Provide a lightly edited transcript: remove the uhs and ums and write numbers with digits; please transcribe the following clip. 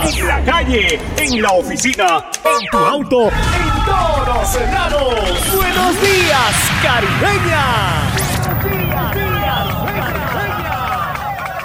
en la calle, en la oficina, en tu auto, en todos lados. Buenos días, Caribeña.